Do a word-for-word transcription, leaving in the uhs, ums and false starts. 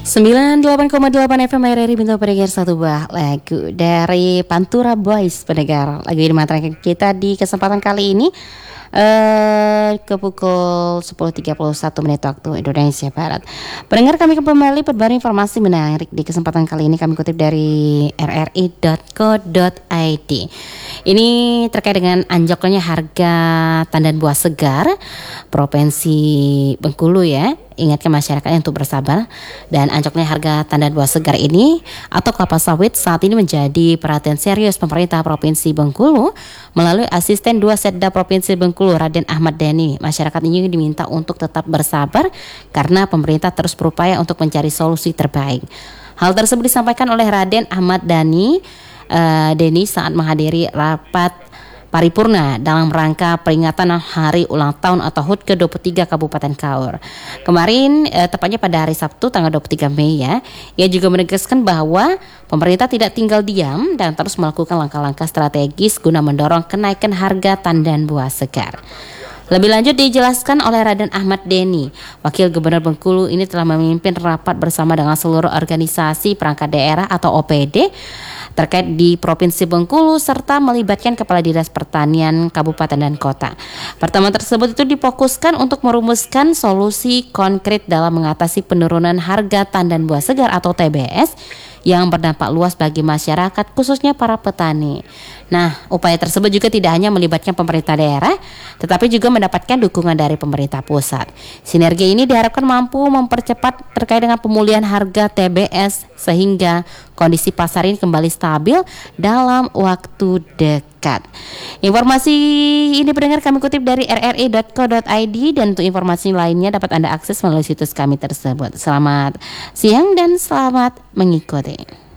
sembilan puluh delapan koma delapan F M R R I Bintang pendengar, satu buah lagu dari Pantura Boys pendengar. Lagu ini memantrakan kita di kesempatan kali ini uh, ke pukul sepuluh tiga puluh satu menit waktu Indonesia Barat. Pendengar, kami kembali perbarui informasi menarik di kesempatan kali ini. Kami kutip dari r r i dot co dot i d. Ini terkait dengan anjloknya harga tandan buah segar Provinsi Bengkulu ya. Ingatkan masyarakatnya untuk bersabar, dan anjloknya harga tandan buah segar ini atau kelapa sawit saat ini menjadi perhatian serius pemerintah Provinsi Bengkulu melalui asisten dua Setda Provinsi Bengkulu Raden Ahmad Dhani. Masyarakat ini diminta untuk tetap bersabar karena pemerintah terus berupaya untuk mencari solusi terbaik. Hal tersebut disampaikan oleh Raden Ahmad Dhani uh, Dhani saat menghadiri rapat paripurna dalam rangka peringatan hari ulang tahun atau H U T ke dua puluh tiga Kabupaten Kaur. Kemarin eh, tepatnya pada hari Sabtu tanggal dua puluh tiga Mei ya. Ia juga menegaskan bahwa pemerintah tidak tinggal diam dan terus melakukan langkah-langkah strategis guna mendorong kenaikan harga tandan buah segar. Lebih lanjut dijelaskan oleh Raden Ahmad Dhani, Wakil Gubernur Bengkulu ini telah memimpin rapat bersama dengan seluruh organisasi perangkat daerah atau O P D terkait di Provinsi Bengkulu serta melibatkan Kepala Dinas Pertanian Kabupaten dan Kota. Pertemuan tersebut itu difokuskan untuk merumuskan solusi konkret dalam mengatasi penurunan harga tandan buah segar atau T B S yang berdampak luas bagi masyarakat, khususnya para petani. Nah, upaya tersebut juga tidak hanya melibatkan pemerintah daerah, tetapi juga mendapatkan dukungan dari pemerintah pusat. Sinergi ini diharapkan mampu mempercepat terkait dengan pemulihan harga T B S sehingga kondisi pasar ini kembali stabil dalam waktu dekat. Informasi ini pendengar kami kutip dari r r i dot co dot i d, dan untuk informasi lainnya dapat Anda akses melalui situs kami tersebut. Selamat siang dan selamat mengikuti.